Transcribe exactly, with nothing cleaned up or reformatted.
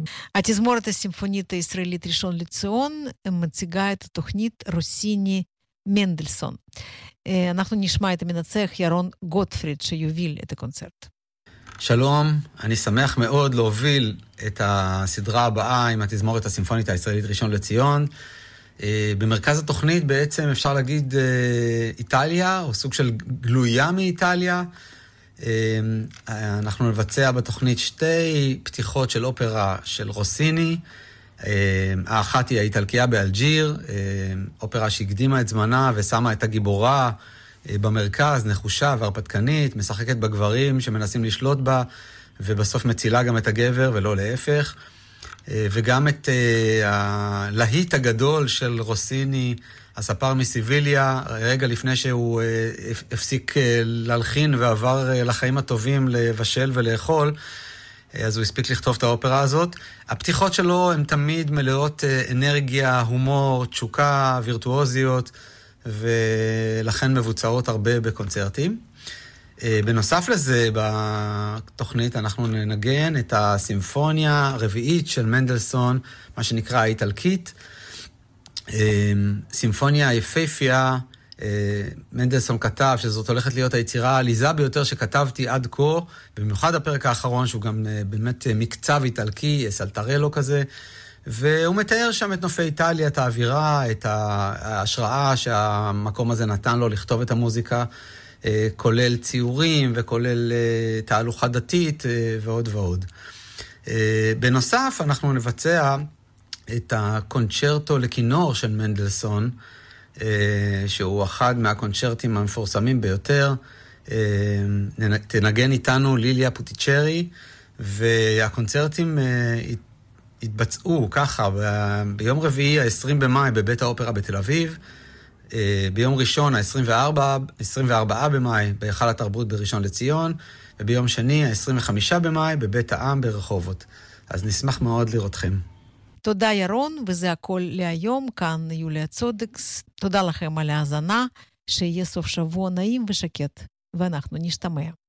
התזמורת הסימפונית הישראלית ראשון לציון מציגה את התוכנית רוסיני מנדלסון. אנחנו נשמע את המנצח ירון גוטפריד שיוביל את הקונצרט. שלום, אני שמח מאוד להוביל את הסדרה הבאה עם התזמורת הסימפונית הישראלית ראשון לציון. במרכז התוכנית בעצם אפשר להגיד איטליה, או סוג של גלויה מאיטליה. אנחנו נבצע בתוכנית שתי פתיחות של אופרה של רוסיני. האחת היא האיטלקיה באלג'יר, אופרה שהקדימה את זמנה ושמה את הגיבורה במרכז, נחושה והרפתקנית, משחקת בגברים שמנסים לשלוט בה, ובסוף מצילה גם את הגבר ולא להפך. וגם את הלהיט הגדול של רוסיני, הספר מסיביליה, רגע לפני שהוא הפסיק להלחין ועבר לחיים הטובים לבשל ולאכול, אז הוא הספיק לכתוב את האופרה הזאת. הפתיחות שלו הן תמיד מלאות אנרגיה, הומור, תשוקה, וירטואוזיות, ולכן מבוצעות הרבה בקונצרטים. בנוסף לזה, בתוכנית אנחנו ננגן את הסימפוניה הרביעית של מנדלסון, מה שנקרא האיטלקית. סימפוניה יפהפייה, מנדלסון כתב שזאת הולכת להיות היצירה העליזה ביותר שכתבתי עד כה, במיוחד הפרק האחרון שהוא גם באמת מקצב איטלקי, סלטרלו כזה, והוא מתאר שם את נופי איטליה, את האווירה, את ההשראה שהמקום הזה נתן לו לכתוב את המוזיקה, כולל ציורים וכולל תהלוכה דתית ועוד ועוד. בנוסף אנחנו נבצע את הקונצ'רטו לכינור של מנדלסון, שהוא אחד מהקונצ'רטים המפורסמים ביותר. תנגן איתנו ליליה פוטיצ'רי, והקונצרטים התבצעו ככה ביום רביעי ה-עשרים במאי בבית האופרה בתל אביב, ביום ראשון ה-עשרים וארבעה במאי בהיכל התרבות בראשון לציון, וביום שני ה-עשרים וחמישה במאי בבית העם ברחובות. אז נשמח מאוד לראותכם. תודה ירון, וזה הכל להיום. כאן יוליה צודקס. תודה לכם על ההאזנה, שיהיה סוף שבוע נעים ושקט, ואנחנו נשתמע.